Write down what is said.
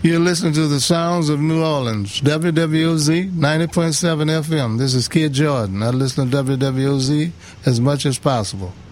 You're listening to the sounds of New Orleans, WWOZ 90.7 FM. This is Kid Jordan. I listen to WWOZ as much as possible.